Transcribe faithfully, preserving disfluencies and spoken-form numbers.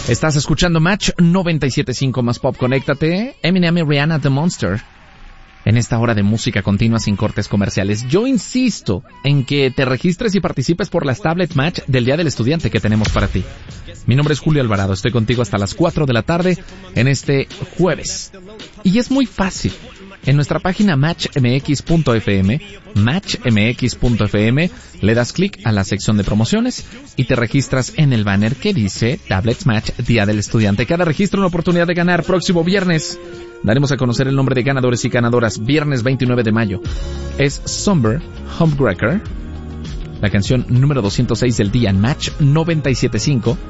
Estás escuchando Match noventa y siete punto cinco más pop. Conéctate. Eminem y Rihanna, The Monster. En esta hora de música continua sin cortes comerciales. Yo insisto en que te registres y participes por las Tablet Match del Día del Estudiante que tenemos para ti. Mi nombre es Julio Alvarado. Estoy contigo hasta las cuatro de la tarde en este jueves. Y es muy fácil. En nuestra página match m x punto f m, match m x punto f m, le das clic a la sección de promociones y te registras en el banner que dice Tablets Match Día del Estudiante. Cada registro una oportunidad de ganar. Próximo viernes daremos a conocer el nombre de ganadores y ganadoras. Viernes veintinueve de mayo. Es Somber Homewrecker, la canción número doscientos seis del día en Match noventa y siete punto cinco.